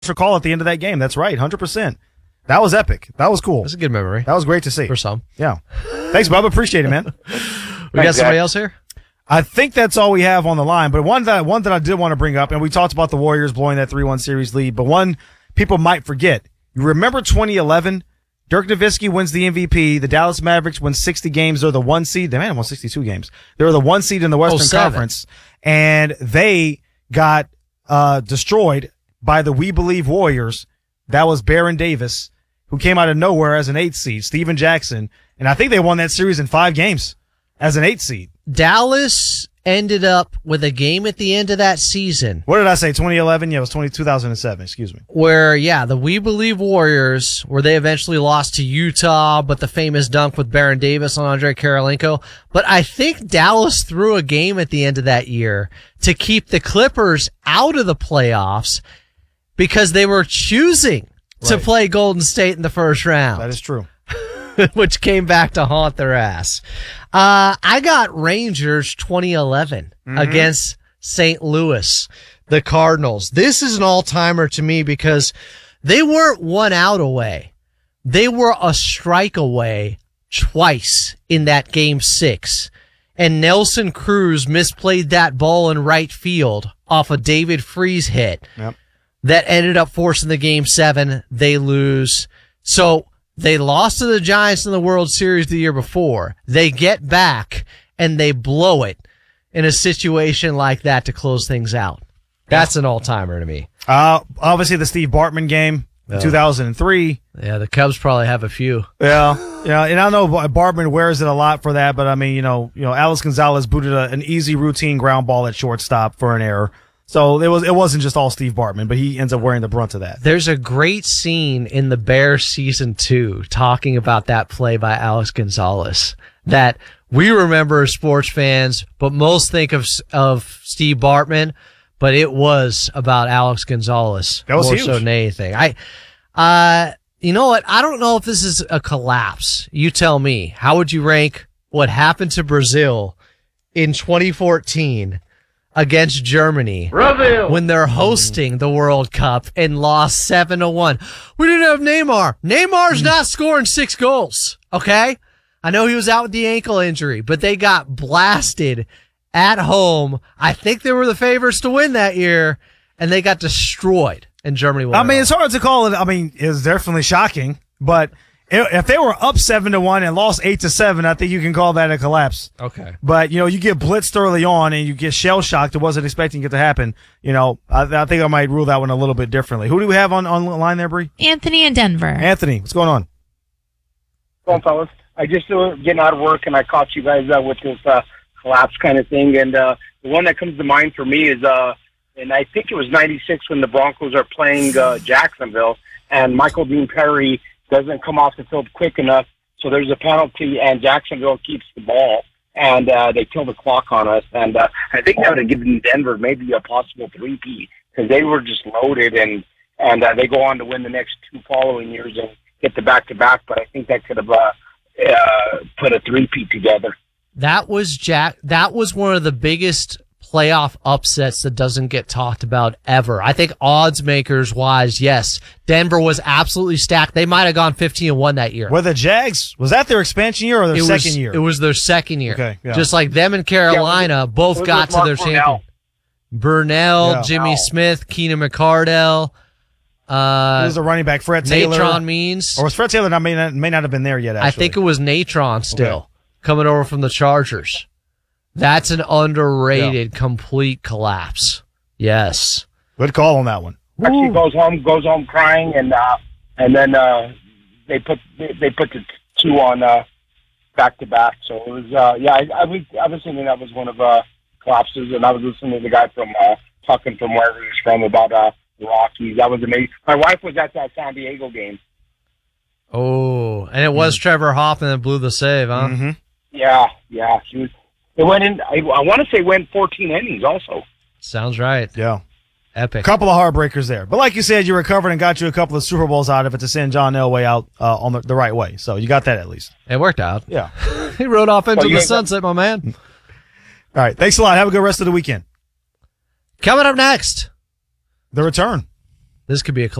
call at the end of that game. That's right, 100%. That was epic. That was cool. That's a good memory. That was great to see. For some. Yeah. Thanks, Bubba. Appreciate it, man. We got somebody else here? I think that's all we have on the line. But one that I did want to bring up, and we talked about the Warriors blowing that 3-1 series lead, but one people might forget. You remember 2011? Dirk Nowitzki wins the MVP. The Dallas Mavericks win 60 games. They're the 1 seed. They might have won 62 games. They were the 1 seed in the Western Conference. And they got destroyed by the We Believe Warriors. That was Baron Davis, who came out of nowhere as an 8 seed, Steven Jackson. And I think they won that series in 5 games as an 8 seed. Dallas ended up with a game at the end of that season. What did I say? 2011? Yeah, it was 2007. Excuse me. Where, the We Believe Warriors, where they eventually lost to Utah, but the famous dunk with Baron Davis on Andre Karolinko. But I think Dallas threw a game at the end of that year to keep the Clippers out of the playoffs because they were choosing to play Golden State in the first round. That is true. Which came back to haunt their ass. I got Rangers 2011 against St. Louis, the Cardinals. This is an all-timer to me because they weren't 1 out away. They were a strike away twice in that game 6. And Nelson Cruz misplayed that ball in right field off a David Freese hit. Yep. That ended up forcing the game 7. They lose. So they lost to the Giants in the World Series the year before. They get back and they blow it in a situation like that to close things out. That's an all-timer to me. Obviously the Steve Bartman game, 2003. Yeah, the Cubs probably have a few. Yeah, and I know Bartman wears it a lot for that, but I mean, Alex Gonzalez booted an easy routine ground ball at shortstop for an error. So it wasn't just all Steve Bartman, but he ends up wearing the brunt of that. There's a great scene in The Bear season 2 talking about that play by Alex Gonzalez that we remember as sports fans, but most think of Steve Bartman, but it was about Alex Gonzalez. That was more huge. so than anything. You know what? I don't know if this is a collapse. You tell me. How would you rank what happened to Brazil in 2014 against Germany when they're hosting the World Cup and lost 7-1. We didn't have Neymar. Neymar's not scoring 6 goals. Okay. I know he was out with the ankle injury, but they got blasted at home. I think they were the favorites to win that year and they got destroyed and Germany won. I mean, it's hard to call it. I mean, it's definitely shocking, but if they were up 7-1 and lost 8-7, I think you can call that a collapse. Okay. But, you get blitzed early on and you get shell shocked. I wasn't expecting it to happen. I think I might rule that one a little bit differently. Who do we have on line there, Bree? Anthony in Denver. Anthony, what's going on? Well, fellas, I just getting out of work and I caught you guys with this collapse kind of thing. And the one that comes to mind for me is, and I think it was 96 when the Broncos are playing Jacksonville and Michael Dean Perry doesn't come off the field quick enough, so there's a penalty, and Jacksonville keeps the ball, and they kill the clock on us. And I think that would have given Denver maybe a possible 3-peat because they were just loaded, and they go on to win the next 2 following years and get the back-to-back. But I think that could have put a 3-peat together. That was one of the biggest playoff upsets that doesn't get talked about ever. I think odds makers wise, yes, Denver was absolutely stacked. They might have gone 15-1 that year. Were the Jags, was that their expansion year or their second year? It was their second year. Okay, yeah. Just like them and Carolina both got to their champion. Burnell, Jimmy Smith, Keenan McCardell. There's a running back, Fred Taylor. Natron Means. Or was Fred Taylor may not have been there yet, actually. I think it was Natron still coming over from the Chargers. That's an underrated complete collapse. Yes. Good call on that one. Actually goes home crying, and then they put the 2 on back to back. So it was I was thinking that was one of collapses, and I was listening to the guy from talking from where he was from about the Rockies. That was amazing. My wife was at that San Diego game. Oh, and it was Trevor Hoffman that blew the save, huh? Mm-hmm. Yeah. She was. It went in. I want to say went 14 innings. Also, sounds right. Yeah, epic. Couple of heartbreakers there, but like you said, you recovered and got you a couple of Super Bowls out of it to send John Elway out on the right way. So you got that at least. It worked out. Yeah, he rode off into the sunset, my man. All right, thanks a lot. Have a good rest of the weekend. Coming up next, the return. This could be a